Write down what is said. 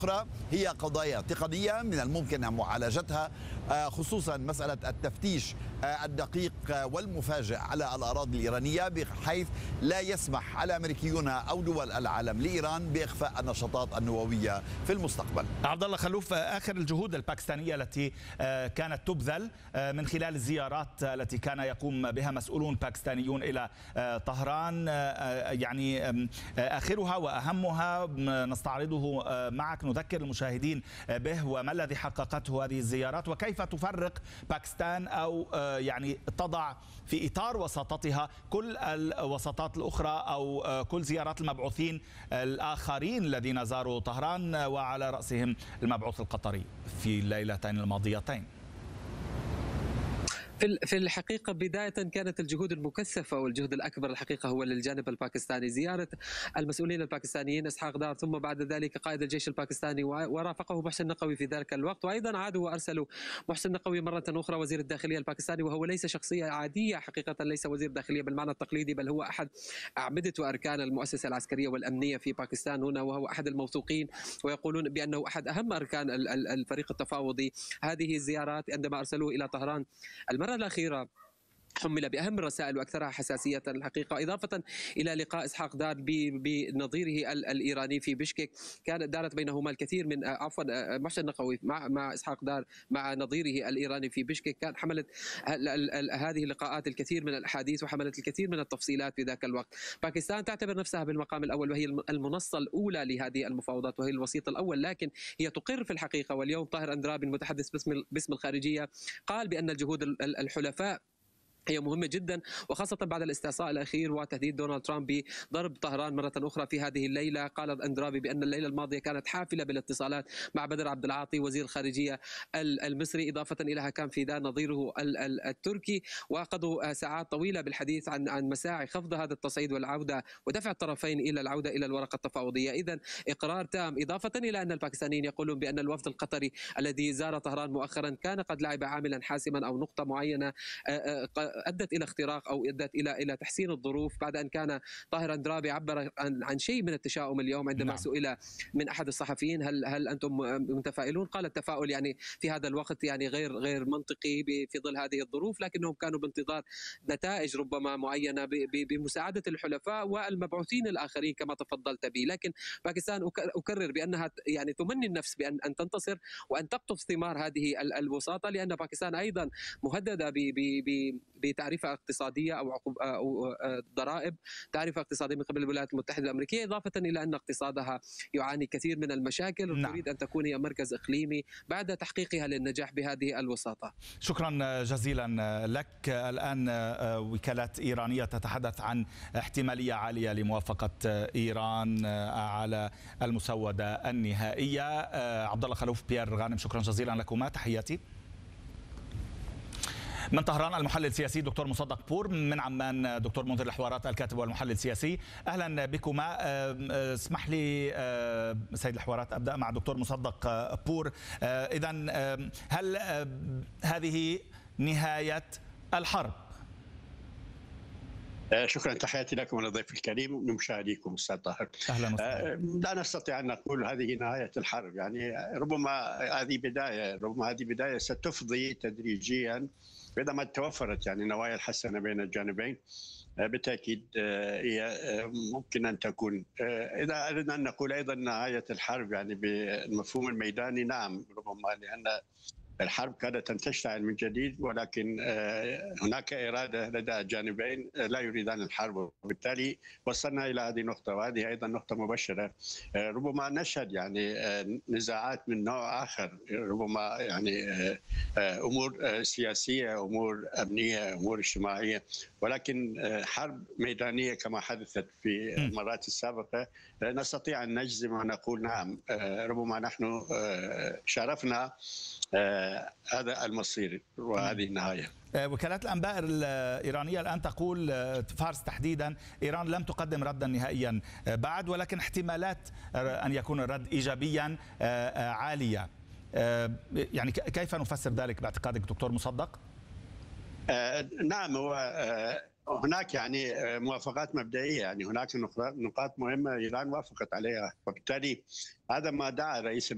أخرى هي قضايا تقنية من الممكن معالجتها، خصوصا مسألة التفتيش الدقيق والمفاجئ على الأراضي الإيرانية، بحيث لا يسمح الأمريكيون أو دول العالم لإيران بإخفاء النشاطات النووية في المستقبل. عبد الله خلوف، آخر الجهود الباكستانية التي كانت تبذل من خلال الزيارات التي كان يقوم بها مسؤولون باكستانيون إلى طهران، يعني آخرها وأهمها نستعرضه معك، نذكر المشاهدين به، وما الذي حققته هذه الزيارات وكيف تفرق باكستان أو يعني تضع في إطار وساطتها كل الوساطات الأخرى أو كل زيارات المبعوثين الآخرين الذين زاروا طهران، وعلى رأسهم المبعوث القطري في الليلتين الماضيتين. في الحقيقة بداية كانت الجهود المكثفة والجهد الأكبر الحقيقة هو للجانب الباكستاني، زيارة المسؤولين الباكستانيين إسحاق دار، ثم بعد ذلك قائد الجيش الباكستاني ورافقه محسن نقوي في ذلك الوقت، وأيضا عادوا وأرسلوا محسن نقوي مرة أخرى وزير الداخلية الباكستاني، وهو ليس شخصية عادية حقيقة، ليس وزير داخلية بالمعنى التقليدي، بل هو أحد أعمدة وأركان المؤسسة العسكرية والأمنية في باكستان هنا، وهو أحد الموثوقين ويقولون بأنه أحد أهم أركان الفريق التفاوضي. هذه الزيارات عندما أرسلوه إلى طهران المرة الأخيرة حمل بأهم الرسائل وأكثرها حساسية الحقيقة، إضافة إلى لقاء إسحاق دار بنظيره الإيراني في بشكك، كانت دارت بينهما الكثير من محسن نقوي مع إسحاق دار مع نظيره الإيراني في بشكك، كان حملت هذه اللقاءات الكثير من الأحاديث وحملت الكثير من التفصيلات في ذاك الوقت. باكستان تعتبر نفسها بالمقام الأول وهي المنصة الأولى لهذه المفاوضات وهي الوسيط الأول، لكن هي تقر في الحقيقة. واليوم طاهر أندرابي المتحدث باسم الخارجية قال بأن الجهود الحلفاء هي مهمة جدا، وخاصة بعد الاستعصاء الأخير وتهديد دونالد ترامب بضرب طهران مرة أخرى في هذه الليلة. قال أندرابي بأن الليلة الماضية كانت حافلة بالاتصالات مع بدر عبد العاطي وزير الخارجية المصري، إضافة إلى هكام فيدان نظيره التركي، وقضوا ساعات طويلة بالحديث عن مساعي خفض هذا التصعيد والعودة ودفع الطرفين إلى العودة إلى الورقة التفاوضية. إذن إقرار تام، إضافة إلى أن الباكستانيين يقولون بأن الوفد القطري الذي زار طهران مؤخرا كان قد لعب عاملا حاسما أو نقطة معينة أدت إلى اختراق أو أدت إلى تحسين الظروف، بعد أن كان طاهر أندرابي عبر عن شيء من التشاؤم اليوم عندما سئل من أحد الصحفيين هل أنتم متفائلون؟ قال التفاؤل يعني في هذا الوقت يعني غير منطقي في ظل هذه الظروف، لكنهم كانوا بانتظار نتائج ربما معينة بمساعدة الحلفاء والمبعوثين الآخرين كما تفضلت به. لكن باكستان أكرر بأنها يعني تمني النفس بأن تنتصر وأن تقطف ثمار هذه الوساطة، لأن باكستان أيضا مهددة بتعرفة اقتصادية أو ضرائب، تعرفة اقتصادية من قبل الولايات المتحدة الأمريكية، إضافة إلى أن اقتصادها يعاني كثير من المشاكل وتريد أن تكون هي مركز إقليمي بعد تحقيقها للنجاح بهذه الوساطة. شكرا جزيلا لك. الآن وكالات إيرانية تتحدث عن احتمالية عالية لموافقة إيران على المسودة النهائية. عبد الله خلوف، بيير غانم، شكرا جزيلا لكما، تحياتي. من طهران المحلل السياسي دكتور مصدق بور، من عمان دكتور منذر الحوارات الكاتب والمحلل السياسي. أهلا بكما. اسمح لي سيد الحوارات أبدأ مع دكتور مصدق بور. إذن هل هذه نهاية الحرب؟ شكرا، تحياتي لكم وللضيف الكريم ومشاهديكم استاذ طاهر. اهلا وسهلا. لا نستطيع ان نقول هذه نهايه الحرب، يعني ربما هذه بدايه ستفضي تدريجيا اذا ما توفرت يعني نوايا الحسنه بين الجانبين. بالتاكيد هي ممكن ان تكون، اذا اردنا ان نقول ايضا نهايه الحرب يعني بالمفهوم الميداني، نعم ربما، لان الحرب كادت أن تشتعل من جديد، ولكن هناك إرادة لدى الجانبين لا يريدان الحرب، وبالتالي وصلنا إلى هذه النقطة، وهذه أيضا نقطة مبشرة. ربما نشهد يعني نزاعات من نوع آخر، ربما يعني أمور سياسية، أمور أمنية، أمور اجتماعية، ولكن حرب ميدانية كما حدثت في المرات السابقة نستطيع أن نجزم ونقول نعم ربما نحن شرفنا هذا المصير وهذه النهاية. وكالات الأنباء الإيرانية الآن تقول، فارس تحديدا، إيران لم تقدم ردا نهائيا بعد، ولكن احتمالات أن يكون الرد إيجابيا عالية. يعني كيف نفسر ذلك باعتقادك دكتور مصدق؟ نعم، هناك يعني موافقات مبدئية، يعني هناك نقاط مهمة إيران وافقت عليها، وبالتالي هذا ما دعا رئيس